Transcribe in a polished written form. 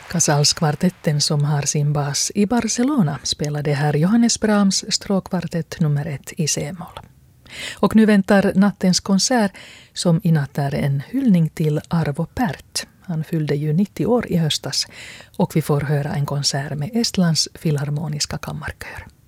Casals-kvartetten som har sin bas i Barcelona spelade här Johannes Brahms stråkkvartett nummer 1 i C-moll. Och nu väntar nattens konsert som i natt är en hyllning till Arvo Pärt. Han fyllde ju 90 år i höstas och vi får höra en konsert med Estlands filharmoniska kammarkör.